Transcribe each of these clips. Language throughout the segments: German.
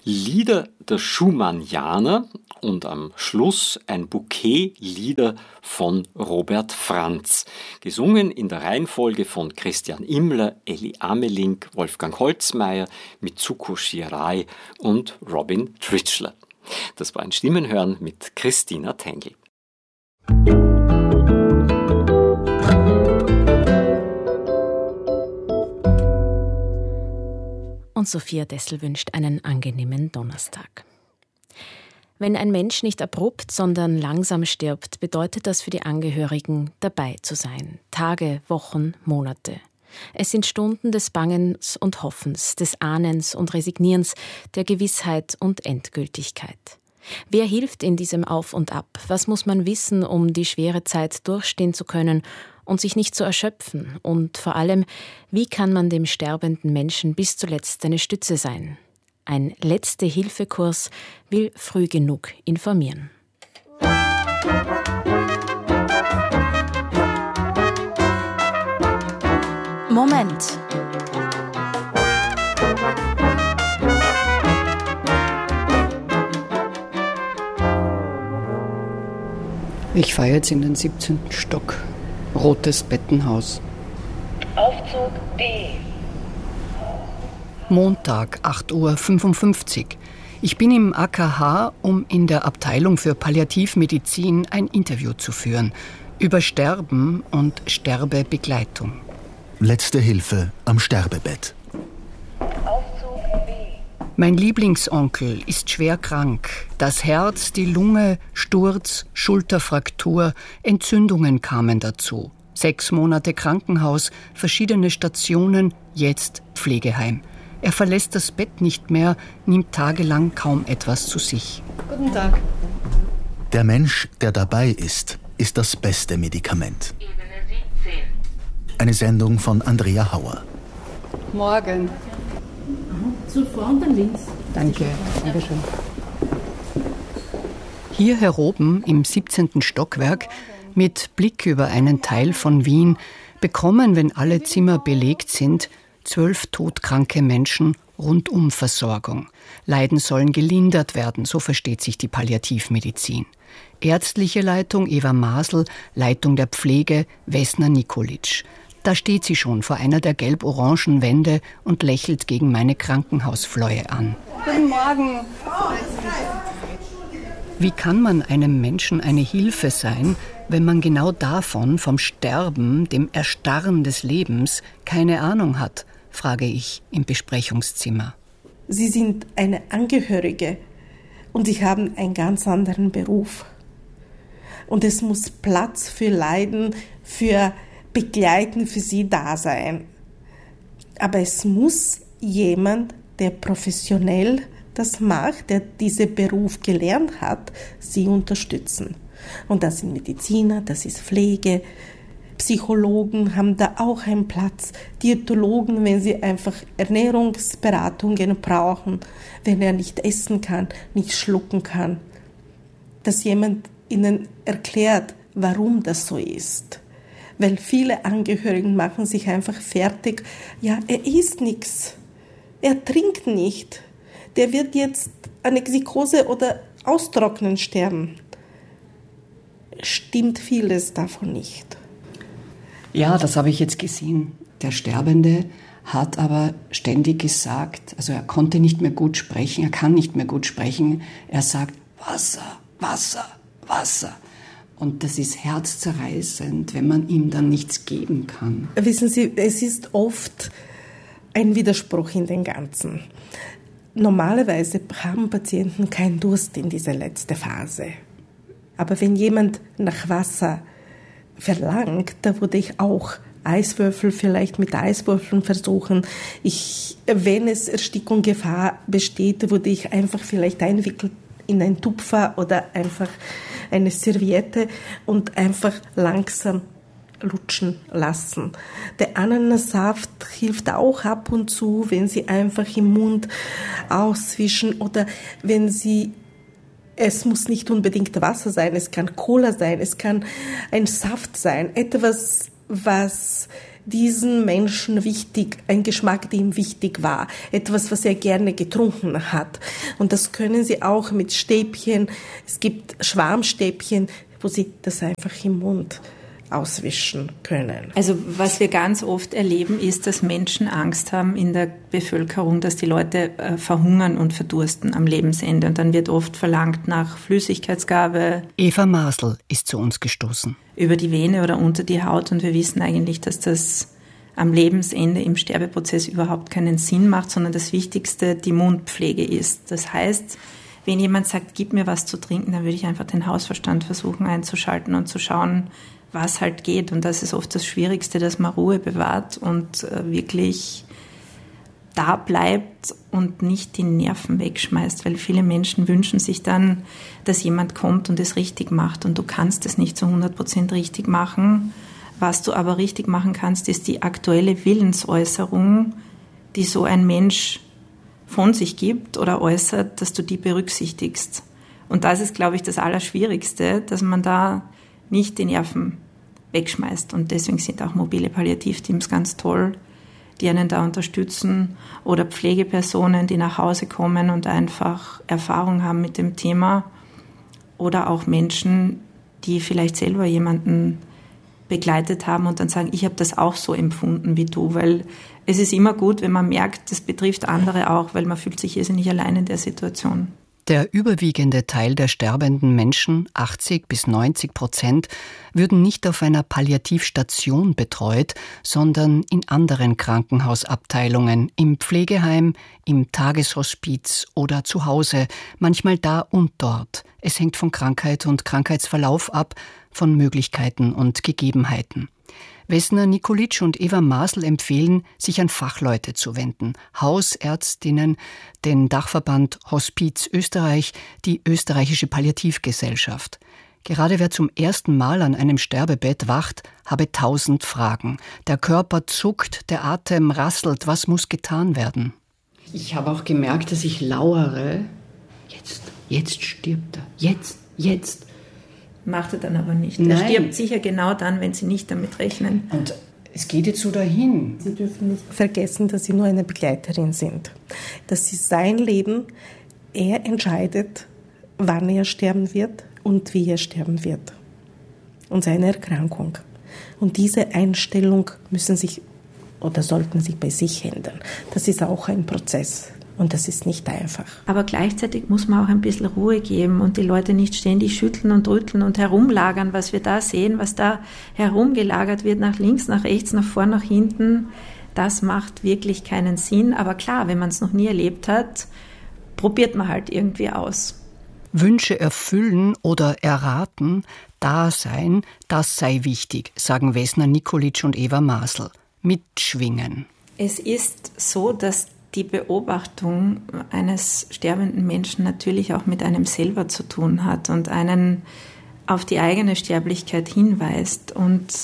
Lieder der Schumannianer und am Schluss ein Bouquet Lieder von Robert Franz, gesungen in der Reihenfolge von Christian Immler, Elli Amelink, Wolfgang Holzmeier, Mitsuko Shirai und Robin Tritschler. Das war ein Stimmenhören mit Christina Tengl. Und Sophia Dessel wünscht einen angenehmen Donnerstag. Wenn ein Mensch nicht abrupt, sondern langsam stirbt, bedeutet das für die Angehörigen, dabei zu sein. Tage, Wochen, Monate. Es sind Stunden des Bangens und Hoffens, des Ahnens und Resignierens, der Gewissheit und Endgültigkeit. Wer hilft in diesem Auf und Ab? Was muss man wissen, um die schwere Zeit durchstehen zu können und sich nicht zu erschöpfen? Und vor allem, wie kann man dem sterbenden Menschen bis zuletzt eine Stütze sein? Ein Letzte-Hilfe-Kurs will früh genug informieren. Moment. Ich fahre jetzt in den 17. Stock. Rotes Bettenhaus. Aufzug D. Montag, 8:55 Uhr. Ich bin im AKH, um in der Abteilung für Palliativmedizin ein Interview zu führen. Über Sterben und Sterbebegleitung. Letzte Hilfe am Sterbebett. Aufzug B. Mein Lieblingsonkel ist schwer krank. Das Herz, die Lunge, Sturz, Schulterfraktur, Entzündungen kamen dazu. 6 Monate Krankenhaus, verschiedene Stationen, jetzt Pflegeheim. Er verlässt das Bett nicht mehr, nimmt tagelang kaum etwas zu sich. Guten Tag. Der Mensch, der dabei ist das beste Medikament. Ebene 17. Eine Sendung von Andrea Hauer. Morgen. Zu vorn, dann links. Danke. Dankeschön. Hier heroben im 17. Stockwerk, mit Blick über einen Teil von Wien, bekommen, wenn alle Zimmer belegt sind, 12 todkranke Menschen Rundumversorgung. Leiden sollen gelindert werden, so versteht sich die Palliativmedizin. Ärztliche Leitung Eva Masel, Leitung der Pflege Vesna Nikolic. Da steht sie schon vor einer der gelb-orangen Wände und lächelt gegen meine Krankenhausfläue an. Guten Morgen. Wie kann man einem Menschen eine Hilfe sein, wenn man genau davon, vom Sterben, dem Erstarren des Lebens, keine Ahnung hat, frage ich im Besprechungszimmer. Sie sind eine Angehörige und sie haben einen ganz anderen Beruf. Und es muss Platz für Leiden, für Begleiten für sie da sein. Aber es muss jemand, der professionell das macht, der diesen Beruf gelernt hat, sie unterstützen. Und das sind Mediziner, das ist Pflege, Psychologen haben da auch einen Platz, Diätologen, wenn sie einfach Ernährungsberatungen brauchen, wenn er nicht essen kann, nicht schlucken kann, dass jemand ihnen erklärt, warum das so ist. Weil viele Angehörigen machen sich einfach fertig, ja, er isst nichts, er trinkt nicht, der wird jetzt an Exikose oder Austrocknen sterben. Stimmt vieles davon nicht. Ja, das habe ich jetzt gesehen. Der Sterbende hat aber ständig gesagt, also er konnte nicht mehr gut sprechen, er kann nicht mehr gut sprechen. Er sagt Wasser, Wasser, Wasser. Und das ist herzzerreißend, wenn man ihm dann nichts geben kann. Wissen Sie, es ist oft ein Widerspruch in den Ganzen. Normalerweise haben Patienten keinen Durst in dieser letzten Phase. Aber wenn jemand nach Wasser verlangt, da würde ich auch Eiswürfel vielleicht mit Eiswürfeln versuchen. Wenn es Erstickung Gefahr besteht, würde ich einfach vielleicht einwickeln in einen Tupfer oder einfach eine Serviette und einfach langsam lutschen lassen. Der Ananassaft hilft auch ab und zu, wenn Sie einfach im Mund auswischen oder wenn Sie, es muss nicht unbedingt Wasser sein, es kann Cola sein, es kann ein Saft sein, etwas, was diesen Menschen wichtig, ein Geschmack, der ihm wichtig war, etwas, was er gerne getrunken hat. Und das können Sie auch mit Stäbchen, es gibt Schwarmstäbchen, wo Sie das einfach im Mund auswischen können. Also was wir ganz oft erleben, ist, dass Menschen Angst haben in der Bevölkerung, dass die Leute verhungern und verdursten am Lebensende. Und dann wird oft verlangt nach Flüssigkeitsgabe. Eva Masel ist zu uns gestoßen. Über die Vene oder unter die Haut. Und wir wissen eigentlich, dass das am Lebensende im Sterbeprozess überhaupt keinen Sinn macht, sondern das Wichtigste die Mundpflege ist. Das heißt, wenn jemand sagt, gib mir was zu trinken, dann würde ich einfach den Hausverstand versuchen einzuschalten und zu schauen, was halt geht. Und das ist oft das Schwierigste, dass man Ruhe bewahrt und wirklich da bleibt und nicht die Nerven wegschmeißt, weil viele Menschen wünschen sich dann, dass jemand kommt und es richtig macht und du kannst es nicht zu 100% richtig machen. Was du aber richtig machen kannst, ist die aktuelle Willensäußerung, die so ein Mensch von sich gibt oder äußert, dass du die berücksichtigst. Und das ist, glaube ich, das Allerschwierigste, dass man da nicht die Nerven wegschmeißt. Und deswegen sind auch mobile Palliativteams ganz toll, die einen da unterstützen, oder Pflegepersonen, die nach Hause kommen und einfach Erfahrung haben mit dem Thema, oder auch Menschen, die vielleicht selber jemanden begleitet haben und dann sagen, ich habe das auch so empfunden wie du, weil es ist immer gut, wenn man merkt, das betrifft andere auch, weil man fühlt sich nicht allein in der Situation. Der überwiegende Teil der sterbenden Menschen, 80-90%, würden nicht auf einer Palliativstation betreut, sondern in anderen Krankenhausabteilungen, im Pflegeheim, im Tageshospiz oder zu Hause, manchmal da und dort. Es hängt von Krankheit und Krankheitsverlauf ab, von Möglichkeiten und Gegebenheiten. Wessner Nikolic und Eva Masel empfehlen, sich an Fachleute zu wenden, Hausärztinnen, den Dachverband Hospiz Österreich, die österreichische Palliativgesellschaft. Gerade wer zum ersten Mal an einem Sterbebett wacht, habe 1000 Fragen. Der Körper zuckt, der Atem rasselt, was muss getan werden? Ich habe auch gemerkt, dass ich lauere. Jetzt stirbt er. Jetzt. Macht er dann aber nicht. Nein. Er stirbt sicher genau dann, wenn Sie nicht damit rechnen. Und es geht jetzt so dahin. Sie dürfen nicht vergessen, dass Sie nur eine Begleiterin sind. Das ist sein Leben. Er entscheidet, wann er sterben wird und wie er sterben wird. Und seine Erkrankung. Und diese Einstellung müssen sich oder sollten sich bei sich ändern. Das ist auch ein Prozess. Und das ist nicht einfach. Aber gleichzeitig muss man auch ein bisschen Ruhe geben und die Leute nicht ständig schütteln und rütteln und herumlagern, was wir da sehen, was da herumgelagert wird, nach links, nach rechts, nach vorn, nach hinten. Das macht wirklich keinen Sinn. Aber klar, wenn man es noch nie erlebt hat, probiert man halt irgendwie aus. Wünsche erfüllen oder erraten, da sein, das sei wichtig, sagen Wessner Nikolic und Eva Masel. Mitschwingen. Es ist so, dass die Beobachtung eines sterbenden Menschen natürlich auch mit einem selber zu tun hat und einen auf die eigene Sterblichkeit hinweist. Und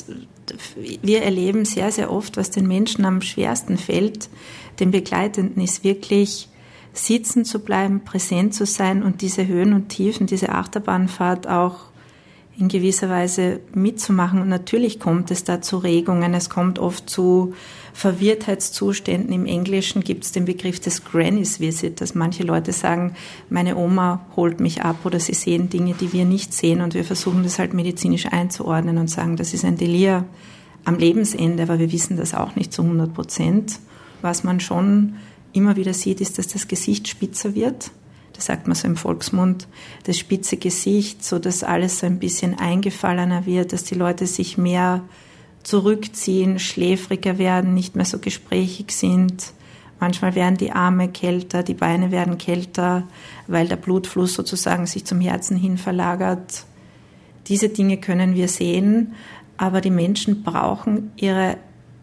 wir erleben sehr, sehr oft, was den Menschen am schwersten fällt, den Begleitenden, ist wirklich sitzen zu bleiben, präsent zu sein und diese Höhen und Tiefen, diese Achterbahnfahrt auch in gewisser Weise mitzumachen. Und natürlich kommt es da zu Regungen, es kommt oft zu Verwirrtheitszuständen. Im Englischen gibt es den Begriff des Granny's Visit, dass manche Leute sagen, meine Oma holt mich ab oder sie sehen Dinge, die wir nicht sehen, und wir versuchen das halt medizinisch einzuordnen und sagen, das ist ein Delir am Lebensende, aber wir wissen das auch nicht zu 100%. Was man schon immer wieder sieht, ist, dass das Gesicht spitzer wird. Das sagt man so im Volksmund, das spitze Gesicht, so dass alles so ein bisschen eingefallener wird, dass die Leute sich mehr zurückziehen, schläfriger werden, nicht mehr so gesprächig sind. Manchmal werden die Arme kälter, die Beine werden kälter, weil der Blutfluss sozusagen sich zum Herzen hin verlagert. Diese Dinge können wir sehen, aber die Menschen brauchen ihre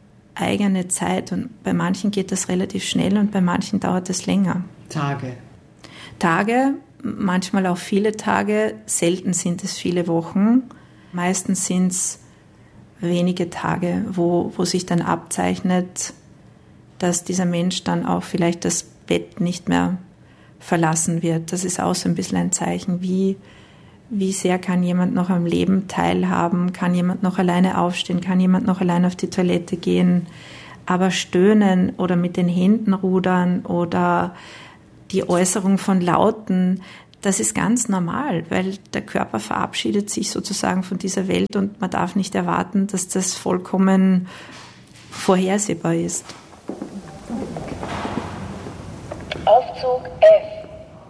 eigene Zeit und bei manchen geht das relativ schnell und bei manchen dauert es länger. Tage, manchmal auch viele Tage, selten sind es viele Wochen. Meistens sind es wenige Tage, wo sich dann abzeichnet, dass dieser Mensch dann auch vielleicht das Bett nicht mehr verlassen wird. Das ist auch so ein bisschen ein Zeichen, wie wie sehr kann jemand noch am Leben teilhaben, kann jemand noch alleine aufstehen, kann jemand noch alleine auf die Toilette gehen. Aber stöhnen oder mit den Händen rudern oder die Äußerung von Lauten, das ist ganz normal, weil der Körper verabschiedet sich sozusagen von dieser Welt und man darf nicht erwarten, dass das vollkommen vorhersehbar ist. Aufzug F.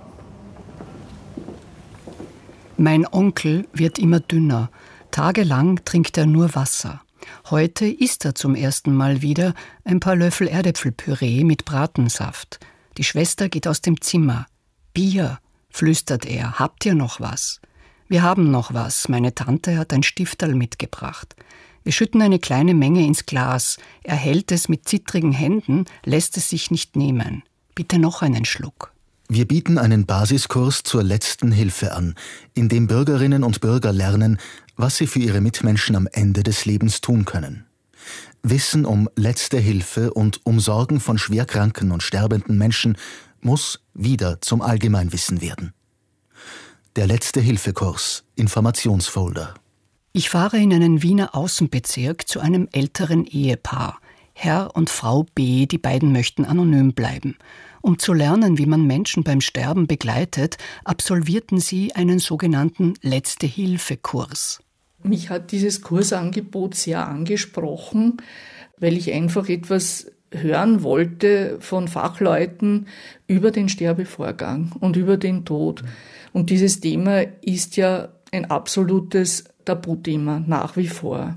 Mein Onkel wird immer dünner. Tagelang trinkt er nur Wasser. Heute isst er zum ersten Mal wieder ein paar Löffel Erdäpfelpüree mit Bratensaft. Die Schwester geht aus dem Zimmer. »Bier«, flüstert er, »habt ihr noch was?« »Wir haben noch was, meine Tante hat ein Stifterl mitgebracht.« Wir schütten eine kleine Menge ins Glas. Er hält es mit zittrigen Händen, lässt es sich nicht nehmen. »Bitte noch einen Schluck.« Wir bieten einen Basiskurs zur letzten Hilfe an, in dem Bürgerinnen und Bürger lernen, was sie für ihre Mitmenschen am Ende des Lebens tun können. Wissen um letzte Hilfe und um Sorgen von schwerkranken und sterbenden Menschen muss wieder zum Allgemeinwissen werden. Der Letzte-Hilfe-Kurs, Informationsfolder. Ich fahre in einen Wiener Außenbezirk zu einem älteren Ehepaar. Herr und Frau B., die beiden möchten anonym bleiben. Um zu lernen, wie man Menschen beim Sterben begleitet, absolvierten sie einen sogenannten Letzte-Hilfe-Kurs. Mich hat dieses Kursangebot sehr angesprochen, weil ich einfach etwas hören wollte von Fachleuten über den Sterbevorgang und über den Tod. Und dieses Thema ist ja ein absolutes Tabuthema nach wie vor.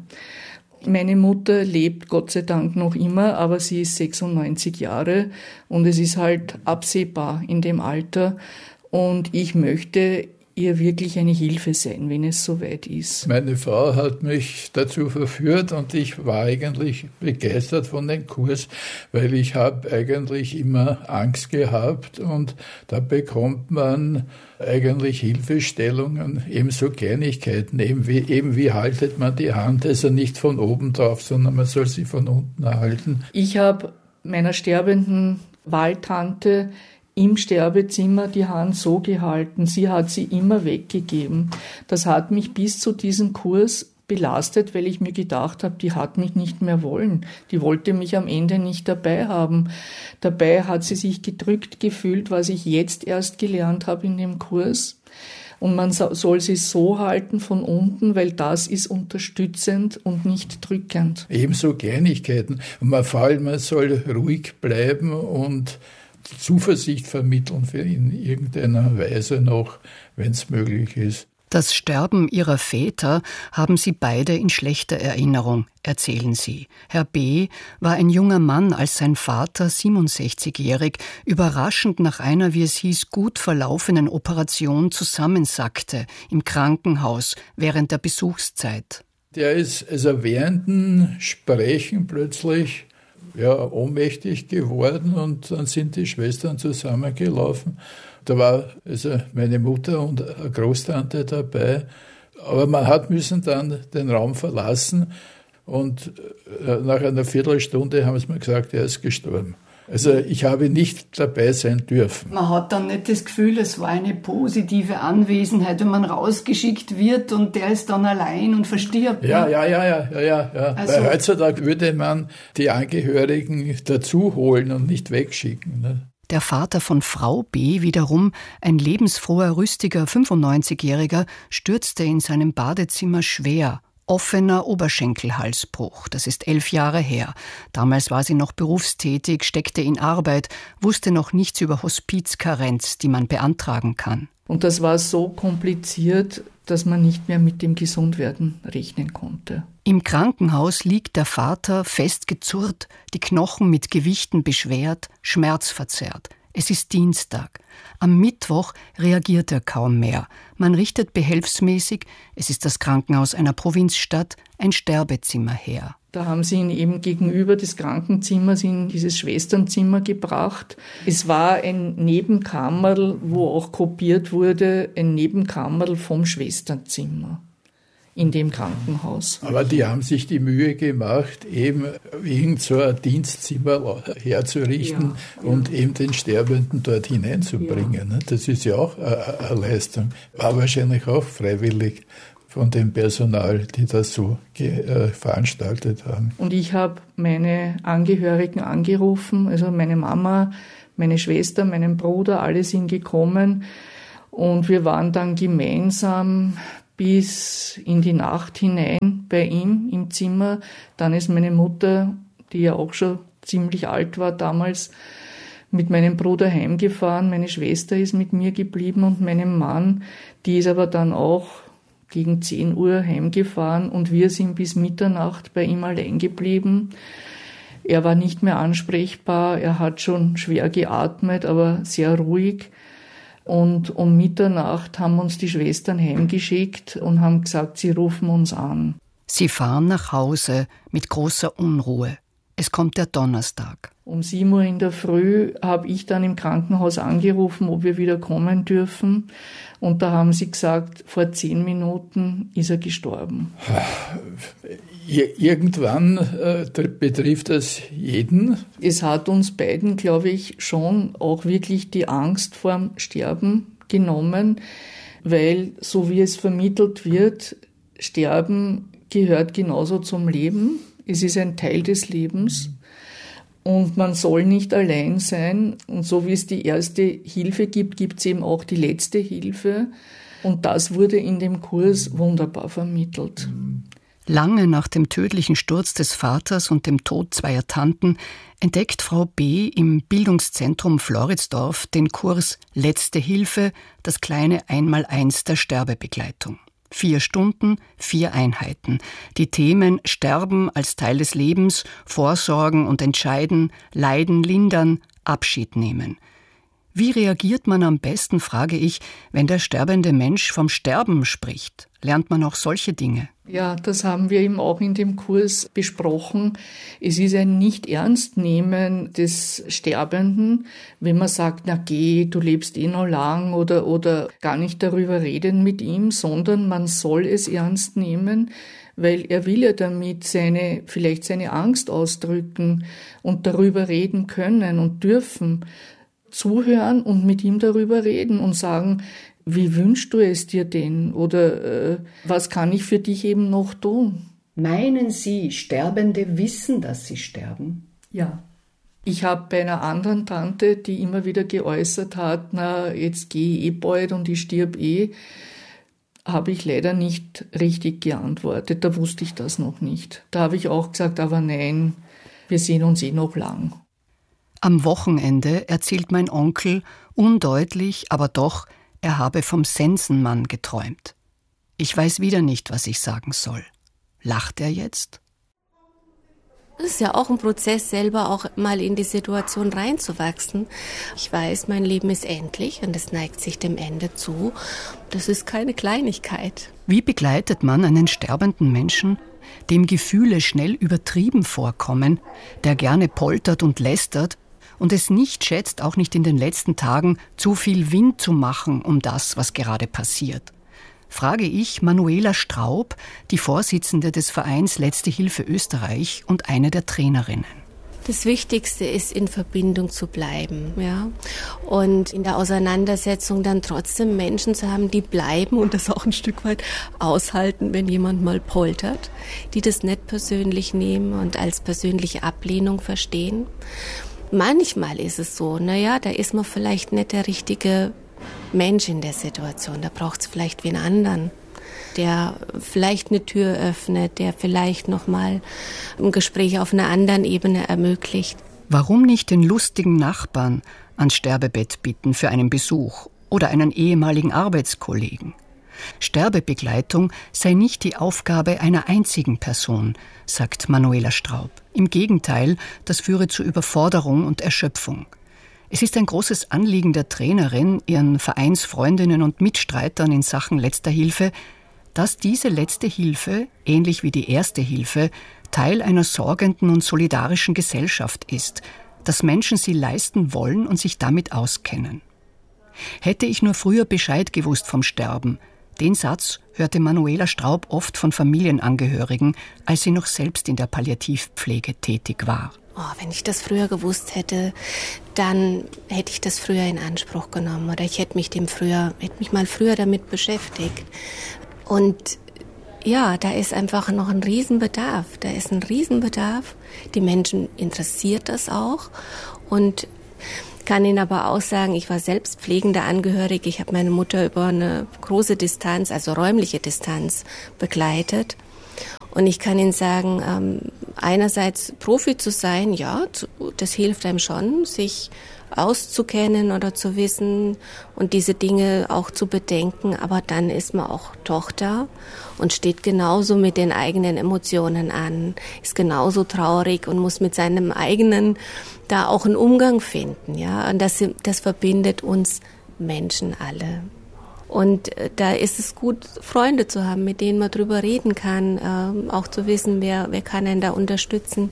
Meine Mutter lebt Gott sei Dank noch immer, aber sie ist 96 Jahre und es ist halt absehbar in dem Alter. Und ich möchte ihr wirklich eine Hilfe sein, wenn es soweit ist. Meine Frau hat mich dazu verführt und ich war eigentlich begeistert von dem Kurs, weil ich habe eigentlich immer Angst gehabt und da bekommt man eigentlich Hilfestellungen, ebenso Kleinigkeiten, eben wie haltet man die Hand, also nicht von oben drauf, sondern man soll sie von unten halten. Ich habe meiner sterbenden Wahltante im Sterbezimmer die Hand so gehalten, sie hat sie immer weggegeben. Das hat mich bis zu diesem Kurs belastet, weil ich mir gedacht habe, die hat mich nicht mehr wollen. Die wollte mich am Ende nicht dabei haben. Dabei hat sie sich gedrückt gefühlt, was ich jetzt erst gelernt habe in dem Kurs. Und man soll sie so halten von unten, weil das ist unterstützend und nicht drückend. Ebenso Kleinigkeiten. Und vor allem, man soll ruhig bleiben und Zuversicht vermitteln für in irgendeiner Weise noch, wenn es möglich ist. Das Sterben ihrer Väter haben sie beide in schlechter Erinnerung, erzählen sie. Herr B. war ein junger Mann, als sein Vater, 67-jährig, überraschend nach einer, wie es hieß, gut verlaufenen Operation zusammensackte im Krankenhaus während der Besuchszeit. Der ist also während dem Sprechen plötzlich ohnmächtig geworden und dann sind die Schwestern zusammengelaufen. Da war also meine Mutter und eine Großtante dabei. Aber man hat müssen dann den Raum verlassen und nach einer Viertelstunde haben sie mir gesagt, er ist gestorben. Also ich habe nicht dabei sein dürfen. Man hat dann nicht das Gefühl, es war eine positive Anwesenheit, wenn man rausgeschickt wird und der ist dann allein und verstirbt. Ja. Also, weil heutzutage würde man die Angehörigen dazu holen und nicht wegschicken. Ne? Der Vater von Frau B. wiederum, ein lebensfroher, rüstiger 95-Jähriger, stürzte in seinem Badezimmer schwer. Offener Oberschenkelhalsbruch, das ist 11 Jahre her. Damals war sie noch berufstätig, steckte in Arbeit, wusste noch nichts über Hospizkarenz, die man beantragen kann. Und das war so kompliziert, dass man nicht mehr mit dem Gesundwerden rechnen konnte. Im Krankenhaus liegt der Vater festgezurrt, die Knochen mit Gewichten beschwert, schmerzverzerrt. Es ist Dienstag. Am Mittwoch reagiert er kaum mehr. Man richtet behelfsmäßig, es ist das Krankenhaus einer Provinzstadt, ein Sterbezimmer her. Da haben sie ihn eben gegenüber des Krankenzimmers in dieses Schwesternzimmer gebracht. Es war ein Nebenkammerl, wo auch kopiert wurde, ein Nebenkammerl vom Schwesternzimmer. in dem Krankenhaus. Aber die haben sich die Mühe gemacht, eben irgend so ein Dienstzimmer herzurichten und eben den Sterbenden dort hineinzubringen. Ja. Das ist ja auch eine Leistung. War wahrscheinlich auch freiwillig von dem Personal, die das so veranstaltet haben. Und ich habe meine Angehörigen angerufen, also meine Mama, meine Schwester, meinen Bruder, alle sind gekommen. Und wir waren dann gemeinsam bis in die Nacht hinein bei ihm im Zimmer. Dann ist meine Mutter, die ja auch schon ziemlich alt war damals, mit meinem Bruder heimgefahren. Meine Schwester ist mit mir geblieben und meinem Mann. Die ist aber dann auch gegen 10 Uhr heimgefahren und wir sind bis Mitternacht bei ihm allein geblieben. Er war nicht mehr ansprechbar, er hat schon schwer geatmet, aber sehr ruhig. Und um Mitternacht haben uns die Schwestern heimgeschickt und haben gesagt, sie rufen uns an. Sie fahren nach Hause mit großer Unruhe. Es kommt der Donnerstag. Um 7 Uhr in der Früh habe ich dann im Krankenhaus angerufen, ob wir wieder kommen dürfen. Und da haben sie gesagt, vor 10 Minuten ist er gestorben. Irgendwann betrifft das jeden. Es hat uns beiden, glaube ich, schon auch wirklich die Angst vorm Sterben genommen, weil, so wie es vermittelt wird, Sterben gehört genauso zum Leben. Es ist ein Teil des Lebens. Und man soll nicht allein sein. Und so wie es die erste Hilfe gibt, gibt es eben auch die letzte Hilfe. Und das wurde in dem Kurs wunderbar vermittelt. Lange nach dem tödlichen Sturz des Vaters und dem Tod zweier Tanten entdeckt Frau B. im Bildungszentrum Floridsdorf den Kurs Letzte Hilfe, das kleine 1x1 der Sterbebegleitung. 4 Stunden, 4 Einheiten. Die Themen Sterben als Teil des Lebens, Vorsorgen und Entscheiden, Leiden lindern, Abschied nehmen. Wie reagiert man am besten, frage ich, wenn der sterbende Mensch vom Sterben spricht? Lernt man auch solche Dinge? Ja, das haben wir eben auch in dem Kurs besprochen. Es ist ein Nicht-Ernst-Nehmen des Sterbenden, wenn man sagt, na geh, du lebst eh noch lang oder gar nicht darüber reden mit ihm, sondern man soll es ernst nehmen, weil er will ja damit vielleicht seine Angst ausdrücken und darüber reden können und dürfen. Zuhören und mit ihm darüber reden und sagen, wie wünschst du es dir denn? Oder was kann ich für dich eben noch tun? Meinen Sie, Sterbende wissen, dass sie sterben? Ja. Ich habe bei einer anderen Tante, die immer wieder geäußert hat, na, jetzt gehe ich eh bald und ich stirb eh, habe ich leider nicht richtig geantwortet. Da wusste ich das noch nicht. Da habe ich auch gesagt, aber nein, wir sehen uns eh noch lang. Am Wochenende erzählt mein Onkel, undeutlich, aber doch, er habe vom Sensenmann geträumt. Ich weiß wieder nicht, was ich sagen soll. Lacht er jetzt? Es ist ja auch ein Prozess, selber auch mal in die Situation reinzuwachsen. Ich weiß, mein Leben ist endlich und es neigt sich dem Ende zu. Das ist keine Kleinigkeit. Wie begleitet man einen sterbenden Menschen, dem Gefühle schnell übertrieben vorkommen, der gerne poltert und lästert und es nicht schätzt, auch nicht in den letzten Tagen zu viel Wind zu machen um das, was gerade passiert? Frage ich Manuela Straub, die Vorsitzende des Vereins Letzte Hilfe Österreich und eine der Trainerinnen. Das Wichtigste ist, in Verbindung zu bleiben, ja. Und in der Auseinandersetzung dann trotzdem Menschen zu haben, die bleiben und das auch ein Stück weit aushalten, wenn jemand mal poltert, die das nicht persönlich nehmen und als persönliche Ablehnung verstehen. Manchmal ist es so, da ist man vielleicht nicht der richtige Mensch in der Situation. Da braucht es vielleicht wen anderen, der vielleicht eine Tür öffnet, der vielleicht nochmal ein Gespräch auf einer anderen Ebene ermöglicht. Warum nicht den lustigen Nachbarn ans Sterbebett bitten für einen Besuch oder einen ehemaligen Arbeitskollegen? Sterbebegleitung sei nicht die Aufgabe einer einzigen Person, sagt Manuela Straub. Im Gegenteil, das führe zu Überforderung und Erschöpfung. Es ist ein großes Anliegen der Trainerin, ihren Vereinsfreundinnen und Mitstreitern in Sachen Letzter Hilfe, dass diese Letzte Hilfe, ähnlich wie die Erste Hilfe, Teil einer sorgenden und solidarischen Gesellschaft ist, dass Menschen sie leisten wollen und sich damit auskennen. Hätte ich nur früher Bescheid gewusst vom Sterben, Den Satz hörte Manuela Straub oft von Familienangehörigen, als sie noch selbst in der Palliativpflege tätig war. Oh, wenn ich das früher gewusst hätte, dann hätte ich das früher in Anspruch genommen oder ich hätte mich mal früher damit beschäftigt. Und ja, da ist einfach noch ein Riesenbedarf. Die Menschen interessiert das auch und kann Ihnen aber auch sagen, ich war selbst pflegende Angehörige. Ich habe meine Mutter über eine große Distanz, also räumliche Distanz, begleitet. Und ich kann Ihnen sagen, einerseits Profi zu sein, ja, das hilft einem schon, sich auszukennen oder zu wissen und diese Dinge auch zu bedenken. Aber dann ist man auch Tochter und steht genauso mit den eigenen Emotionen an, ist genauso traurig und muss mit seinem eigenen da auch einen Umgang finden. Ja, und das verbindet uns Menschen alle. Und da ist es gut, Freunde zu haben, mit denen man drüber reden kann, auch zu wissen, wer kann einen da unterstützen.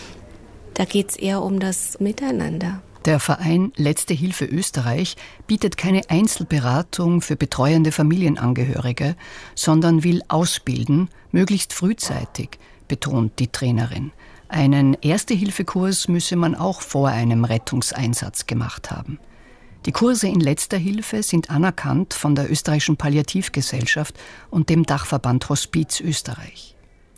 Da geht es eher um das Miteinander. Der Verein Letzte Hilfe Österreich bietet keine Einzelberatung für betreuende Familienangehörige, sondern will ausbilden, möglichst frühzeitig, betont die Trainerin. Einen Erste-Hilfe-Kurs müsse man auch vor einem Rettungseinsatz gemacht haben. Die Kurse in Letzter Hilfe sind anerkannt von der Österreichischen Palliativgesellschaft und dem Dachverband Hospiz Österreich.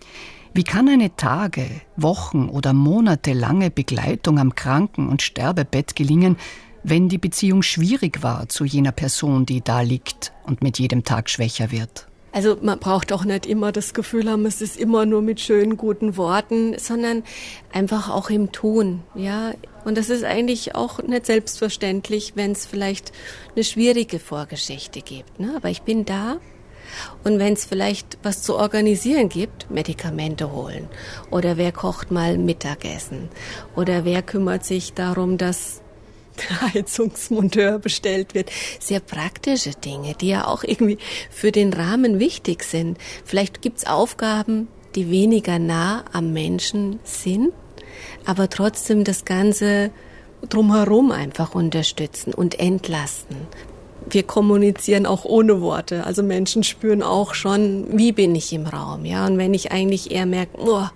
Wie kann eine Tage-, Wochen- oder monatelange Begleitung am Kranken- und Sterbebett gelingen, wenn die Beziehung schwierig war zu jener Person, die da liegt und mit jedem Tag schwächer wird? Also man braucht auch nicht immer das Gefühl haben, es ist immer nur mit schönen, guten Worten, sondern einfach auch im Tun, ja. Und das ist eigentlich auch nicht selbstverständlich, wenn es vielleicht eine schwierige Vorgeschichte gibt, ne? Aber ich bin da. Und wenn es vielleicht was zu organisieren gibt, Medikamente holen oder wer kocht mal Mittagessen oder wer kümmert sich darum, dass der Heizungsmonteur bestellt wird. Sehr praktische Dinge, die ja auch irgendwie für den Rahmen wichtig sind. Vielleicht gibt's Aufgaben, die weniger nah am Menschen sind, aber trotzdem das Ganze drumherum einfach unterstützen und entlasten. Wir kommunizieren auch ohne Worte. Also Menschen spüren auch schon, wie bin ich im Raum. Ja? Und wenn ich eigentlich eher merke,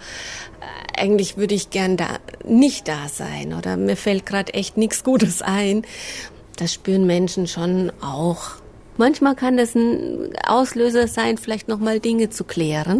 eigentlich würde ich gern da nicht da sein oder mir fällt gerade echt nichts Gutes ein, das spüren Menschen schon auch. Manchmal kann das ein Auslöser sein, vielleicht nochmal Dinge zu klären,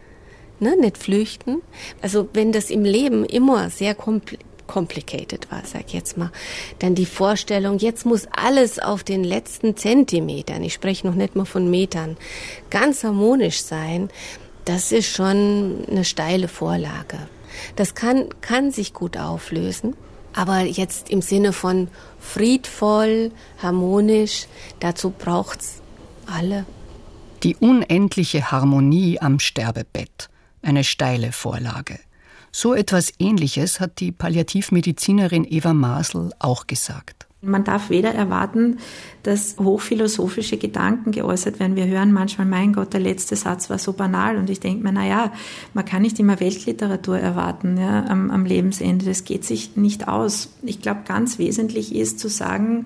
ne? Nicht flüchten. Also wenn das im Leben immer sehr complicated war, sag ich jetzt mal, dann die Vorstellung, jetzt muss alles auf den letzten Zentimetern, ich spreche noch nicht mal von Metern, ganz harmonisch sein, das ist schon eine steile Vorlage. Das kann sich gut auflösen, aber jetzt im Sinne von friedvoll, harmonisch, dazu braucht's alle. Die unendliche Harmonie am Sterbebett, eine steile Vorlage. So etwas Ähnliches hat die Palliativmedizinerin Eva Masel auch gesagt. Man darf weder erwarten, dass hochphilosophische Gedanken geäußert werden. Wir hören manchmal, mein Gott, der letzte Satz war so banal. Und ich denke mir, man kann nicht immer Weltliteratur erwarten, ja, am Lebensende. Das geht sich nicht aus. Ich glaube, ganz wesentlich ist zu sagen,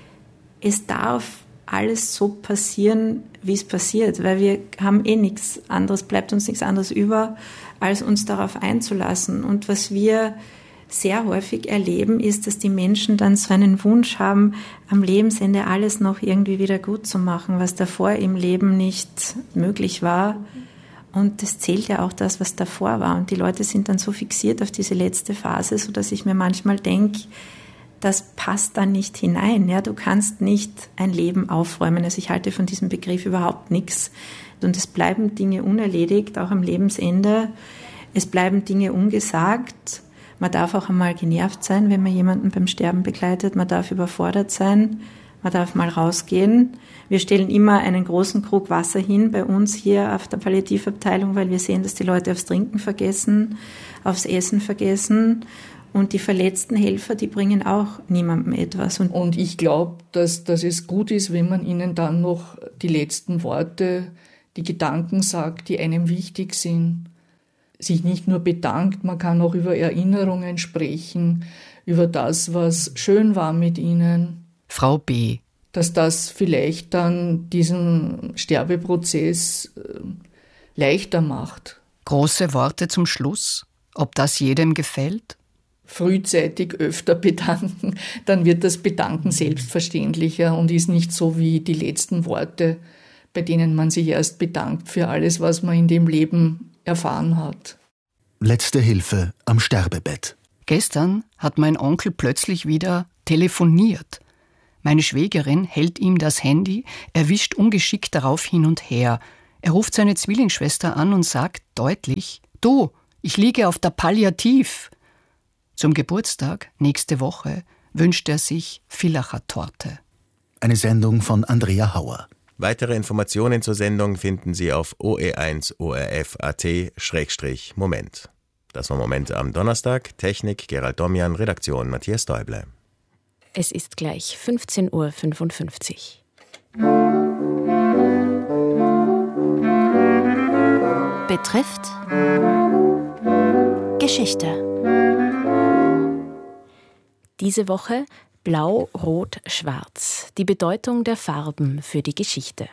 es darf alles so passieren, wie es passiert. Weil wir haben nichts anderes, bleibt uns nichts anderes über, als uns darauf einzulassen. Und was wir sehr häufig erleben, ist, dass die Menschen dann so einen Wunsch haben, am Lebensende alles noch irgendwie wieder gut zu machen, was davor im Leben nicht möglich war. Und das zählt ja auch das, was davor war. Und die Leute sind dann so fixiert auf diese letzte Phase, sodass ich mir manchmal denke, das passt da nicht hinein. Ja? Du kannst nicht ein Leben aufräumen. Also ich halte von diesem Begriff überhaupt nichts. Und es bleiben Dinge unerledigt, auch am Lebensende. Es bleiben Dinge ungesagt. Man darf auch einmal genervt sein, wenn man jemanden beim Sterben begleitet. Man darf überfordert sein. Man darf mal rausgehen. Wir stellen immer einen großen Krug Wasser hin bei uns hier auf der Palliativabteilung, weil wir sehen, dass die Leute aufs Trinken vergessen, aufs Essen vergessen. Und die verletzten Helfer, die bringen auch niemandem etwas. Und ich glaube, dass es gut ist, wenn man ihnen dann noch die letzten Worte, die Gedanken sagt, die einem wichtig sind. Sich nicht nur bedankt, man kann auch über Erinnerungen sprechen, über das, was schön war mit ihnen. Frau B., dass das vielleicht dann diesen Sterbeprozess leichter macht. Große Worte zum Schluss. Ob das jedem gefällt? Frühzeitig öfter bedanken, dann wird das Bedanken selbstverständlicher und ist nicht so wie die letzten Worte, bei denen man sich erst bedankt für alles, was man in dem Leben erfahren hat. Letzte Hilfe am Sterbebett. Gestern hat mein Onkel plötzlich wieder telefoniert. Meine Schwägerin hält ihm das Handy, er wischt ungeschickt darauf hin und her. Er ruft seine Zwillingsschwester an und sagt deutlich: Du, ich liege auf der Palliativ. Zum Geburtstag, nächste Woche, wünscht er sich Villacher Torte. Eine Sendung von Andrea Hauer. Weitere Informationen zur Sendung finden Sie auf oe1orf.at/Moment. Das war Moment am Donnerstag. Technik Gerald Domian, Redaktion Matthias Däuble. Es ist gleich 15:55 Uhr. Betrifft Geschichte. Diese Woche Blau, Rot, Schwarz. Die Bedeutung der Farben für die Geschichte.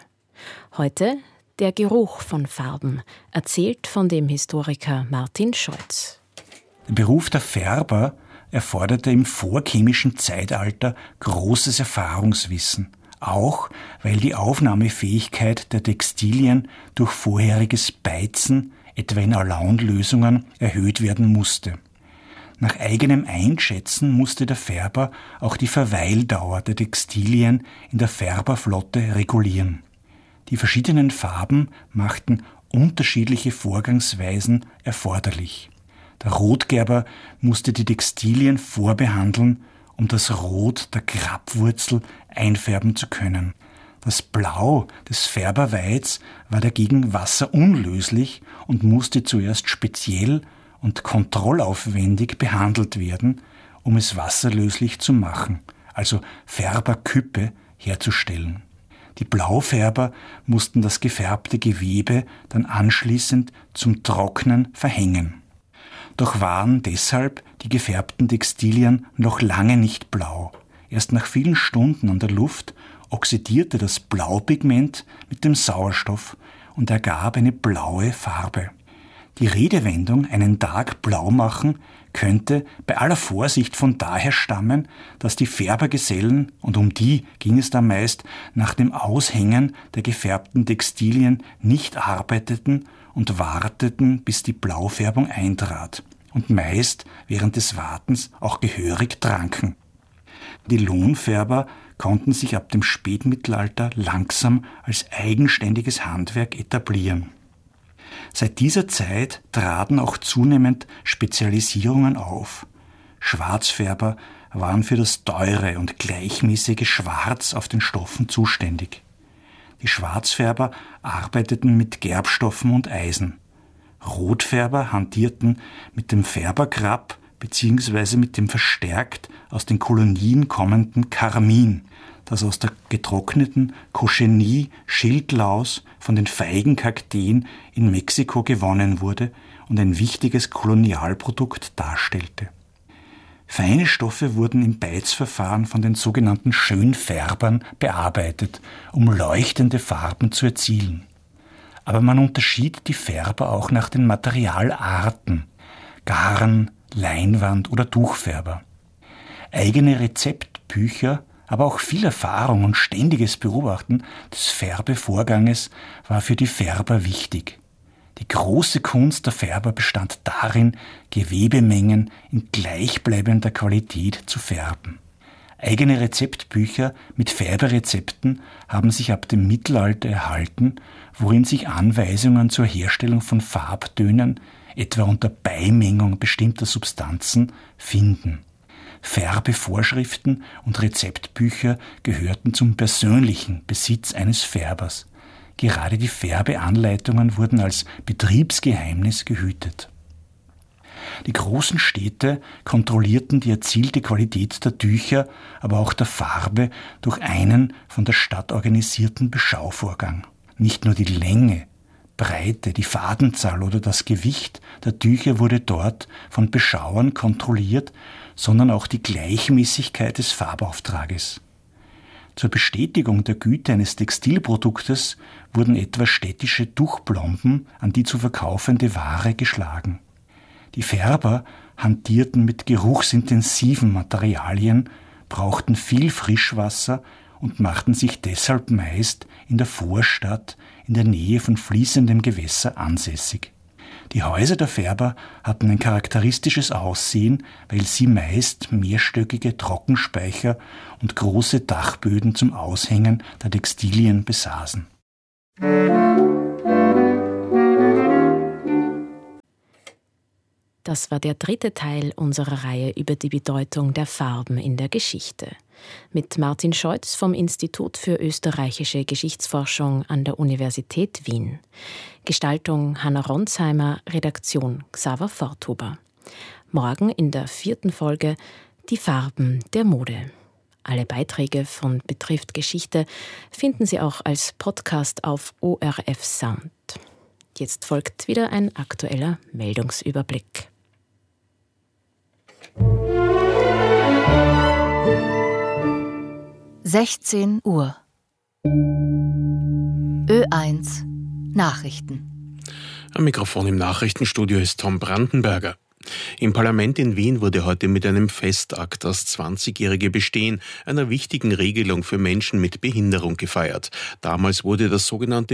Heute der Geruch von Farben, erzählt von dem Historiker Martin Scholz. Der Beruf der Färber erforderte im vorchemischen Zeitalter großes Erfahrungswissen, auch weil die Aufnahmefähigkeit der Textilien durch vorheriges Beizen, etwa in Allround-Lösungen, erhöht werden musste. Nach eigenem Einschätzen musste der Färber auch die Verweildauer der Textilien in der Färberflotte regulieren. Die verschiedenen Farben machten unterschiedliche Vorgangsweisen erforderlich. Der Rotgerber musste die Textilien vorbehandeln, um das Rot der Grabwurzel einfärben zu können. Das Blau des Färberweids war dagegen wasserunlöslich und musste zuerst speziell und kontrollaufwendig behandelt werden, um es wasserlöslich zu machen, also Färberküppe herzustellen. Die Blaufärber mussten das gefärbte Gewebe dann anschließend zum Trocknen verhängen. Doch waren deshalb die gefärbten Textilien noch lange nicht blau. Erst nach vielen Stunden an der Luft oxidierte das Blaupigment mit dem Sauerstoff und ergab eine blaue Farbe. Die Redewendung "einen Tag blau machen" könnte bei aller Vorsicht von daher stammen, dass die Färbergesellen, und um die ging es da meist, nach dem Aushängen der gefärbten Textilien nicht arbeiteten und warteten, bis die Blaufärbung eintrat, und meist während des Wartens auch gehörig tranken. Die Lohnfärber konnten sich ab dem Spätmittelalter langsam als eigenständiges Handwerk etablieren. Seit dieser Zeit traten auch zunehmend Spezialisierungen auf. Schwarzfärber waren für das teure und gleichmäßige Schwarz auf den Stoffen zuständig. Die Schwarzfärber arbeiteten mit Gerbstoffen und Eisen. Rotfärber hantierten mit dem Färbergrab bzw. mit dem verstärkt aus den Kolonien kommenden Karmin, das aus der getrockneten Cochenille-Schildlaus von den Feigenkakteen in Mexiko gewonnen wurde und ein wichtiges Kolonialprodukt darstellte. Feine Stoffe wurden im Beizverfahren von den sogenannten Schönfärbern bearbeitet, um leuchtende Farben zu erzielen. Aber man unterschied die Färber auch nach den Materialarten: Garn, Leinwand oder Tuchfärber. Eigene Rezeptbücher, aber auch viel Erfahrung und ständiges Beobachten des Färbevorganges war für die Färber wichtig. Die große Kunst der Färber bestand darin, Gewebemengen in gleichbleibender Qualität zu färben. Eigene Rezeptbücher mit Färberezepten haben sich ab dem Mittelalter erhalten, worin sich Anweisungen zur Herstellung von Farbtönen, etwa unter Beimengung bestimmter Substanzen, finden. Färbevorschriften und Rezeptbücher gehörten zum persönlichen Besitz eines Färbers. Gerade die Färbeanleitungen wurden als Betriebsgeheimnis gehütet. Die großen Städte kontrollierten die erzielte Qualität der Tücher, aber auch der Farbe durch einen von der Stadt organisierten Beschauvorgang. Nicht nur die Länge, Breite, die Fadenzahl oder das Gewicht der Tücher wurde dort von Beschauern kontrolliert, sondern auch die Gleichmäßigkeit des Farbauftrages. Zur Bestätigung der Güte eines Textilproduktes wurden etwa städtische Tuchplomben an die zu verkaufende Ware geschlagen. Die Färber hantierten mit geruchsintensiven Materialien, brauchten viel Frischwasser und machten sich deshalb meist in der Vorstadt in der Nähe von fließendem Gewässer ansässig. Die Häuser der Färber hatten ein charakteristisches Aussehen, weil sie meist mehrstöckige Trockenspeicher und große Dachböden zum Aushängen der Textilien besaßen. Das war der dritte Teil unserer Reihe über die Bedeutung der Farben in der Geschichte. Mit Martin Scheutz vom Institut für österreichische Geschichtsforschung an der Universität Wien. Gestaltung Hanna Ronsheimer, Redaktion Xaver Forthuber. Morgen in der 4. Folge die Farben der Mode. Alle Beiträge von Betrifft Geschichte finden Sie auch als Podcast auf ORF Sound. Jetzt folgt wieder ein aktueller Meldungsüberblick. Uhr. Ö1 Nachrichten. Am Mikrofon im Nachrichtenstudio ist Tom Brandenberger. Im Parlament in Wien wurde heute mit einem Festakt das 20-jährige Bestehen einer wichtigen Regelung für Menschen mit Behinderung gefeiert. Damals wurde das sogenannte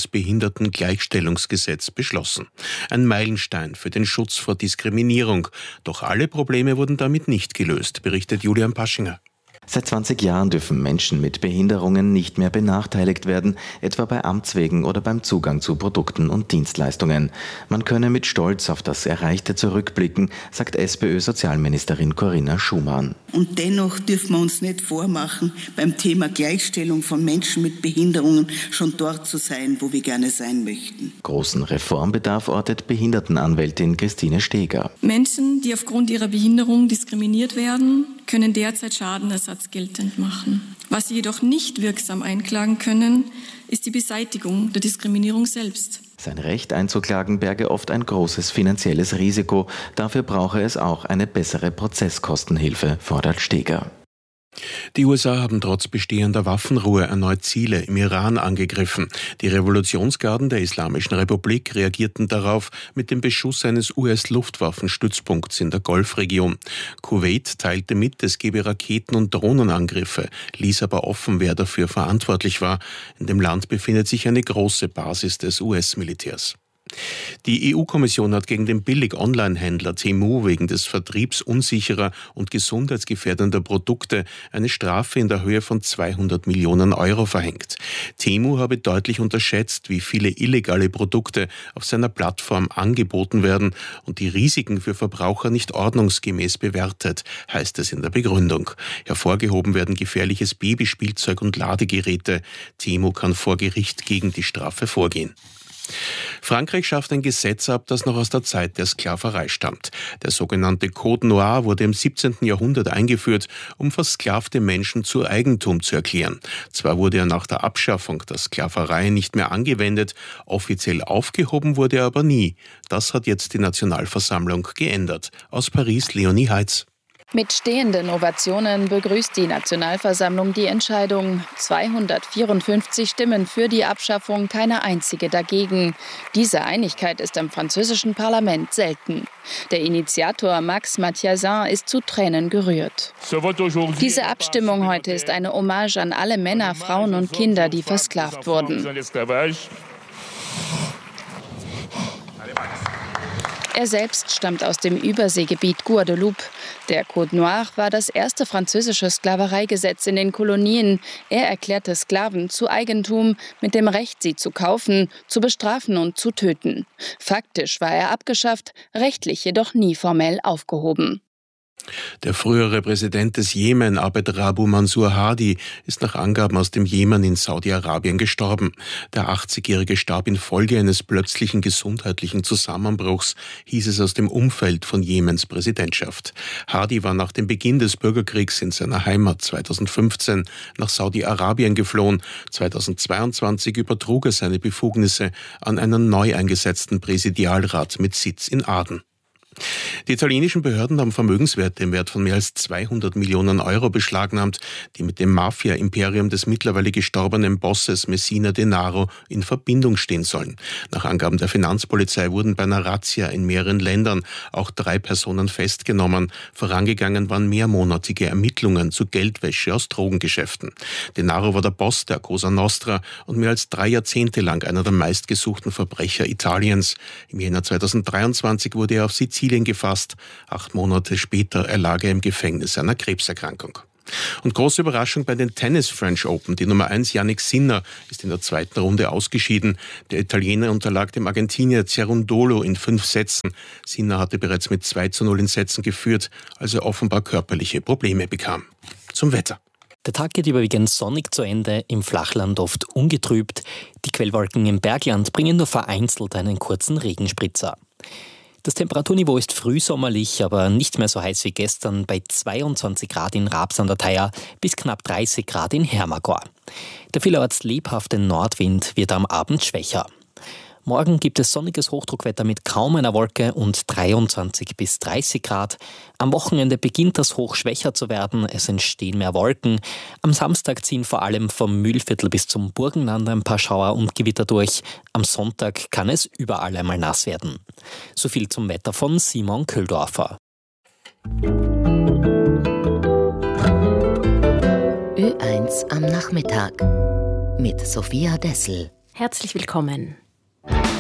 Bundesbehindertengleichstellungsgesetz beschlossen. Ein Meilenstein für den Schutz vor Diskriminierung. Doch alle Probleme wurden damit nicht gelöst, berichtet Julian Paschinger. Seit 20 Jahren dürfen Menschen mit Behinderungen nicht mehr benachteiligt werden, etwa bei Amtswegen oder beim Zugang zu Produkten und Dienstleistungen. Man könne mit Stolz auf das Erreichte zurückblicken, sagt SPÖ-Sozialministerin Corinna Schumann. Und dennoch dürfen wir uns nicht vormachen, beim Thema Gleichstellung von Menschen mit Behinderungen schon dort zu sein, wo wir gerne sein möchten. Großen Reformbedarf ortet Behindertenanwältin Christine Steger. Menschen, die aufgrund ihrer Behinderung diskriminiert werden, können derzeit Schadenersatz geltend machen. Was sie jedoch nicht wirksam einklagen können, ist die Beseitigung der Diskriminierung selbst. Sein Recht einzuklagen berge oft ein großes finanzielles Risiko. Dafür brauche es auch eine bessere Prozesskostenhilfe, fordert Steger. Die USA haben trotz bestehender Waffenruhe erneut Ziele im Iran angegriffen. Die Revolutionsgarden der Islamischen Republik reagierten darauf mit dem Beschuss eines US-Luftwaffenstützpunkts in der Golfregion. Kuwait teilte mit, es gebe Raketen- und Drohnenangriffe, ließ aber offen, wer dafür verantwortlich war. In dem Land befindet sich eine große Basis des US-Militärs. Die EU-Kommission hat gegen den Billig-Online-Händler Temu wegen des Vertriebs unsicherer und gesundheitsgefährdender Produkte eine Strafe in der Höhe von 200 Millionen Euro verhängt. Temu habe deutlich unterschätzt, wie viele illegale Produkte auf seiner Plattform angeboten werden und die Risiken für Verbraucher nicht ordnungsgemäß bewertet, heißt es in der Begründung. Hervorgehoben werden gefährliches Babyspielzeug und Ladegeräte. Temu kann vor Gericht gegen die Strafe vorgehen. Frankreich schafft ein Gesetz ab, das noch aus der Zeit der Sklaverei stammt. Der sogenannte Code Noir wurde im 17. Jahrhundert eingeführt, um versklavte Menschen zu Eigentum zu erklären. Zwar wurde er nach der Abschaffung der Sklaverei nicht mehr angewendet, offiziell aufgehoben wurde er aber nie. Das hat jetzt die Nationalversammlung geändert. Aus Paris, Leonie Heitz. Mit stehenden Ovationen begrüßt die Nationalversammlung die Entscheidung. 254 Stimmen für die Abschaffung, keine einzige dagegen. Diese Einigkeit ist im französischen Parlament selten. Der Initiator Max Mathiasin ist zu Tränen gerührt. Diese Abstimmung heute ist eine Hommage an alle Männer, Frauen und Kinder, die versklavt wurden. Er selbst stammt aus dem Überseegebiet Guadeloupe. Der Code Noir war das erste französische Sklavereigesetz in den Kolonien. Er erklärte Sklaven zu Eigentum mit dem Recht, sie zu kaufen, zu bestrafen und zu töten. Faktisch war er abgeschafft, rechtlich jedoch nie formell aufgehoben. Der frühere Präsident des Jemen, Abd Rabu Mansur Hadi, ist nach Angaben aus dem Jemen in Saudi-Arabien gestorben. Der 80-Jährige starb infolge eines plötzlichen gesundheitlichen Zusammenbruchs, hieß es aus dem Umfeld von Jemens Präsidentschaft. Hadi war nach dem Beginn des Bürgerkriegs in seiner Heimat 2015 nach Saudi-Arabien geflohen. 2022 übertrug er seine Befugnisse an einen neu eingesetzten Präsidialrat mit Sitz in Aden. Die italienischen Behörden haben Vermögenswerte im Wert von mehr als 200 Millionen Euro beschlagnahmt, die mit dem Mafia-Imperium des mittlerweile gestorbenen Bosses Messina Denaro in Verbindung stehen sollen. Nach Angaben der Finanzpolizei wurden bei einer Razzia in mehreren Ländern auch 3 Personen festgenommen. Vorangegangen waren mehrmonatige Ermittlungen zu Geldwäsche aus Drogengeschäften. Denaro war der Boss der Cosa Nostra und mehr als 3 Jahrzehnte lang einer der meistgesuchten Verbrecher Italiens. Im Jänner 2023 wurde er auf Sizilien gefasst. 8 Monate später erlag er im Gefängnis einer Krebserkrankung. Und große Überraschung bei den Tennis French Open. Die Nummer 1 Jannik Sinner ist in der 2. Runde ausgeschieden. Der Italiener unterlag dem Argentinier Cerundolo in 5 Sätzen. Sinner hatte bereits mit 2:0 in Sätzen geführt, als er offenbar körperliche Probleme bekam. Zum Wetter. Der Tag geht überwiegend sonnig zu Ende, im Flachland oft ungetrübt. Die Quellwolken im Bergland bringen nur vereinzelt einen kurzen Regenspritzer. Das Temperaturniveau ist frühsommerlich, aber nicht mehr so heiß wie gestern, bei 22 Grad in Raps an der Thaya bis knapp 30 Grad in Hermagor. Der vielerorts lebhafte Nordwind wird am Abend schwächer. Morgen gibt es sonniges Hochdruckwetter mit kaum einer Wolke und 23 bis 30 Grad. Am Wochenende beginnt das Hoch schwächer zu werden, es entstehen mehr Wolken. Am Samstag ziehen vor allem vom Mühlviertel bis zum Burgenland ein paar Schauer und Gewitter durch. Am Sonntag kann es überall einmal nass werden. So viel zum Wetter von Simon Köhldorfer. Ö1 am Nachmittag mit Sophia Dessel. Herzlich willkommen.